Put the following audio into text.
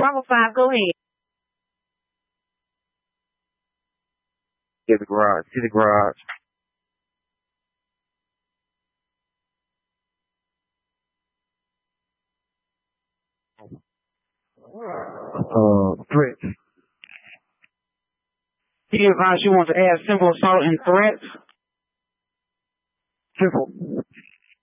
Bravo 5, go ahead. Get the garage. See the garage. Threats. He advised you want to add simple assault and threats. Simple.